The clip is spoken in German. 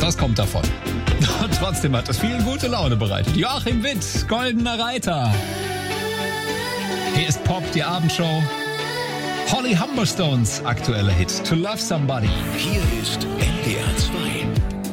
das kommt davon. Und trotzdem hat es vielen gute Laune bereitet. Joachim Witt, Goldener Reiter. Hier ist Pop, die Abendshow. Holly Humberstones aktueller Hit, To Love Somebody. Hier ist NDR 2.